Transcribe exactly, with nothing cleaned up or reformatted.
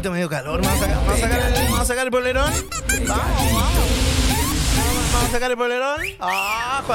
Juanito me dio calor. ¿Vamos a sacar, vamos a sacar, el, vamos a sacar el polerón? Vamos, vamos. Vamos a sacar el polerón. Ah, Juan.